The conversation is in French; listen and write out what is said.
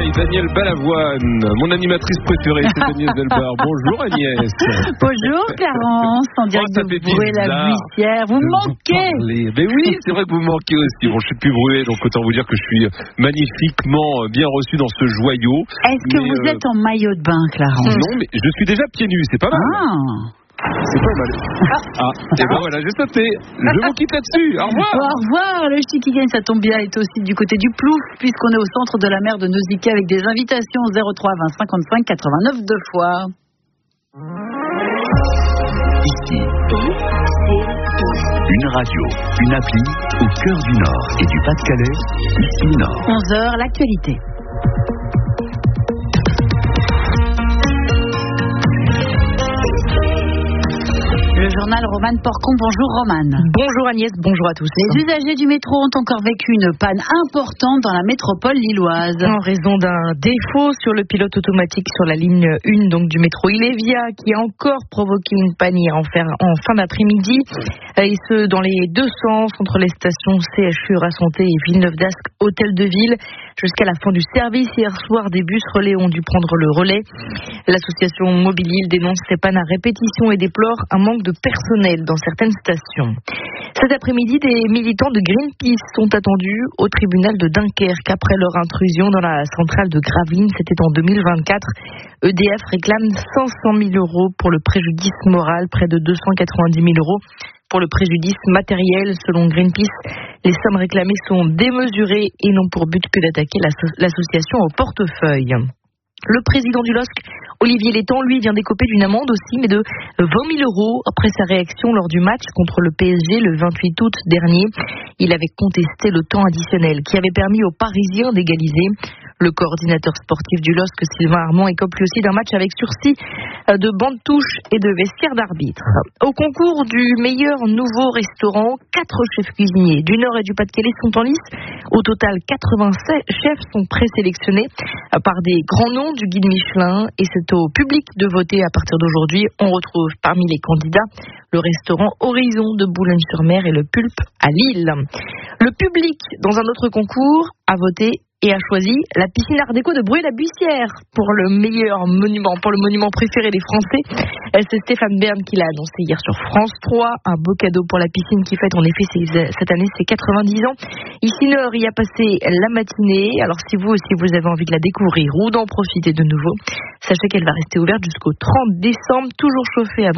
by Daniel Balavoine. Mon animatrice préférée, c'est Agnès Delbar. Bonjour Agnès. Bonjour Clarence, en direct de Bruay-la-Buissière. Vous me manquez. Mais oui, c'est vrai que vous me manquez aussi. Bon, je suis plus Bruay, donc autant vous dire que je suis magnifiquement bien reçu dans ce joyau. Est-ce que vous êtes en maillot de bain, Clarence? Non, mais je suis déjà pieds nus, c'est pas mal. C'est pas mal. Et ben voilà, j'ai sauté. Je vous quitte là-dessus. Au revoir. Au revoir. Le Chic qui gagne, ça tombe bien, est aussi du côté du Plouf, puisqu'on est au centre de la mer de Nausicaa avec des invitations 03 20 55 89 deux fois. Ici, une radio, une appli au cœur du Nord et du Pas-de-Calais. Ici Nord. 11h, l'actualité. Le journal Romane Porcon. Bonjour Romane. Bonjour Agnès, bonjour à tous. Les usagers du métro ont encore vécu une panne importante dans la métropole lilloise. En raison d'un défaut sur le pilote automatique sur la ligne 1 donc du métro Ilévia, qui a encore provoqué une panne hier en fin d'après-midi, et ce dans les deux sens, entre les stations CHU Rassenté et Villeneuve d'Ascq Hôtel de Ville. Jusqu'à la fin du service hier soir, des bus relais ont dû prendre le relais. L'association Mobilil dénonce ces pannes à répétition et déplore un manque de personnel dans certaines stations. Cet après-midi, des militants de Greenpeace sont attendus au tribunal de Dunkerque après leur intrusion dans la centrale de Gravelines. C'était en 2024. EDF réclame 500 000 € pour le préjudice moral, près de 290 000 € pour le préjudice matériel. Selon Greenpeace, les sommes réclamées sont démesurées et n'ont pour but que d'attaquer l'association au portefeuille. Le président du LOSC, Olivier Létang, lui, vient d'écoper d'une amende aussi, mais de 20 000 € après sa réaction lors du match contre le PSG le 28 août dernier. Il avait contesté le temps additionnel qui avait permis aux Parisiens d'égaliser. Le coordinateur sportif du LOSC, Sylvain Armand, écope lui aussi d'un match avec sursis de bandes touches et de vestiaire d'arbitre. Au concours du meilleur nouveau restaurant, 4 chefs cuisiniers du Nord et du Pas-de-Calais sont en lice. Au total, 87 chefs sont présélectionnés par des grands noms du guide Michelin, et c'est au public de voter à partir d'aujourd'hui. On retrouve parmi les candidats le restaurant Horizon de Boulogne-sur-Mer et le Pulpe à Lille. Le public, dans un autre concours, a voté et a choisi la piscine Art déco de Bruay-la-Buissière pour le meilleur monument, pour le monument préféré des Français. C'est Stéphane Bern qui l'a annoncé hier sur France 3. Un beau cadeau pour la piscine qui fête en effet cette année ses 90 ans. Ici Nord y a passé la matinée. Alors si vous aussi vous avez envie de la découvrir ou d'en profiter de nouveau, sachez qu'elle va rester ouverte jusqu'au 30 décembre, toujours chauffée à